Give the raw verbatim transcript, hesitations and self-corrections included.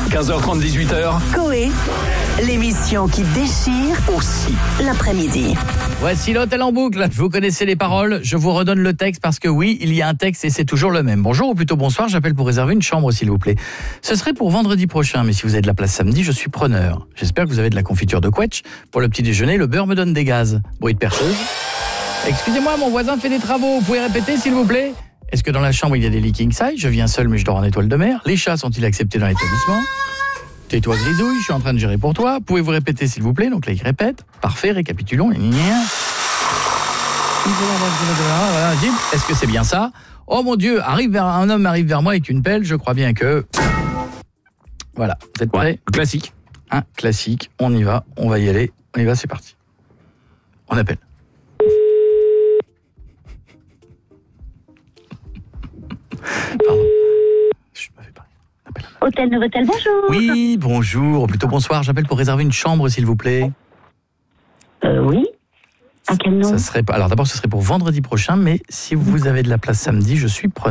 quinze heures trente, dix-huit heures. Coé, l'émission qui déchire aussi l'après-midi. Voici l'hôtel en boucle. Vous connaissez les paroles. Je vous redonne le texte parce que oui, il y a un texte et c'est toujours le même. Bonjour ou plutôt bonsoir, j'appelle pour réserver une chambre s'il vous plaît. Ce serait pour vendredi prochain, mais si vous avez de la place samedi, je suis preneur. J'espère que vous avez de la confiture de quetch. Pour le petit déjeuner, le beurre me donne des gaz. Bruit de perceuse. Excusez-moi, mon voisin fait des travaux. Vous pouvez répéter s'il vous plaît ? Est-ce que dans la chambre il y a des lits king size ? Je viens seul mais je dors en étoile de mer. Les chats sont-ils acceptés dans l'établissement ? Tais-toi grisouille, je suis en train de gérer pour toi. Pouvez-vous répéter s'il vous plaît ? Donc là il répète. Parfait, récapitulons. Est-ce que c'est bien ça ? Oh mon Dieu, arrive vers, un homme arrive vers moi avec une pelle, je crois bien que... Voilà, vous êtes prêts ? Ouais, classique. Un classique, on y va, on va y aller. On y va, c'est parti. On appelle. Pardon. Je me fais parler. Appelle, appelle. Hôtel Novotel, bonjour. Oui, bonjour, ou plutôt bonsoir. J'appelle pour réserver une chambre, s'il vous plaît. Euh, oui. À quel nom ? Ça serait pas. Alors d'abord, ce serait pour vendredi prochain, mais si vous avez de la place samedi, je suis preneur.